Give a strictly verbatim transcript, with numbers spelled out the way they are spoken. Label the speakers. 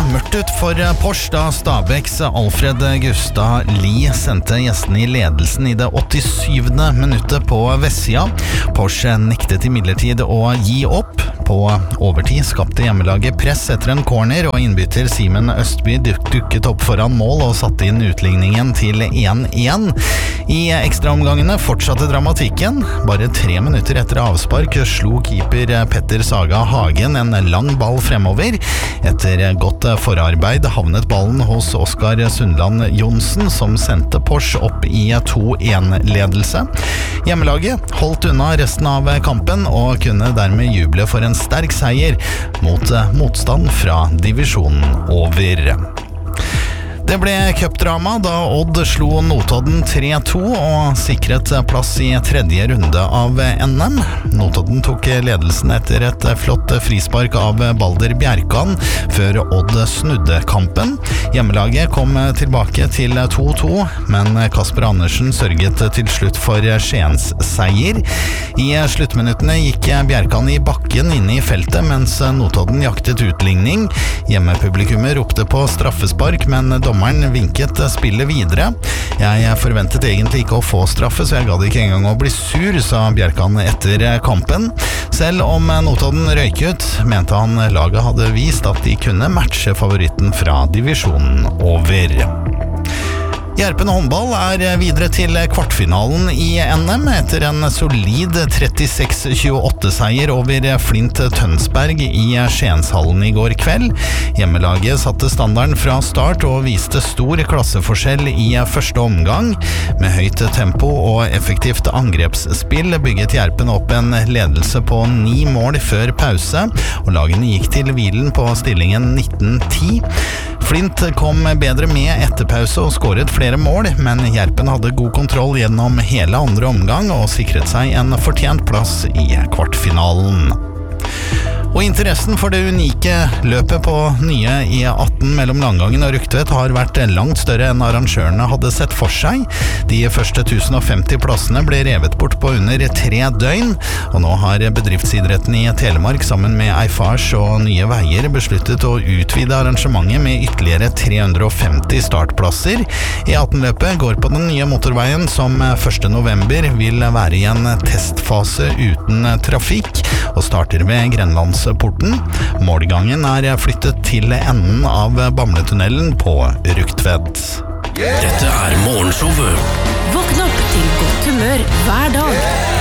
Speaker 1: mørkt ut for Porsche da Stabæks Alfred Gustad Lie sendte gjestene i ledelsen i det åttisyvende minuttet på vestsida. Porsche nektet imidlertid å gi opp. På overtid skapte hjemmelaget press etter en corner, og innbytter Simen Østby duk dukket opp foran mål og satte inn utligningen til én én. I ekstraomgangene fortsatte dramatikken. Bare tre minutter etter avspark slo keeper Petter Saga Hagen en lang ball fremover. Etter godt forarbeid havnet ballen hos Oskar Sundland Johnsen, som sendte Porsche opp i to én-ledelse. Hjemmelaget holdt unna resten av kampen og kunne dermed juble for en sterk seier mot motstand fra divisjonen over. Det ble cupdrama da Odd slo Notodden tre to og sikret plass i tredje runde av N M. Notodden tok ledelsen etter et flott frispark av Balder Bjerkan før Odd snudde kampen. Hjemmelaget kom tilbake til to to, men Kasper Andersen sørget til slutt for Skiens seier. I sluttminuttene gikk Bjerkan i bakken inne i feltet, mens Notodden jaktet utligning. Hjemmepublikummet ropte på straffespark, men dommeren vinket spillet videre. Jeg forventet egentlig ikke å få straffe, så jeg gadd ikke engang å bli sur, sa Bjerkan etter kampen. Selv om Notodden røyk ut, mente han laget hadde vist at de kunne matche favoritten fra divisjonen over. Gjerpen håndball er videre til kvartfinalen i N M etter en solid trettiseks tjueåtte seier over Flint Tønsberg i Skienshallen i går kveld. Hjemmelaget satte standarden fra start og viste stor klasseforskjell i første omgang. Med høyt tempo og effektivt angrepsspill bygget Gjerpen opp en ledelse på ni mål før pause, og lagene gikk til hvilen på stillingen nitten ti. Flint kom bedre med etter pause og skåret flere mål, men Gjerpen hadde god kontroll gjennom hele andre omgang og sikret seg en fortjent plass i kvartfinalen. Og interessen for det unike løpet på nye E atten mellom Langangen og Rugtvedt har vært langt større enn arrangørene hadde sett for seg. De første tusen og femti plassene ble revet bort på under tre døgn, og nå har bedriftsidretten i Telemark sammen med Eiffage og Nye Veier besluttet å utvide arrangementet med ytterligere tre hundre og femti startplasser. E atten-løpet går på den nye motorveien som første november vil være i en testfase uten trafikk, og starter ved Grenlandsporten. Målgangen er flyttet til enden av Bamletunnelen på Rugtvedt.
Speaker 2: Dette er Morgenshowet.
Speaker 3: Våkn opp til godt humør hver dag.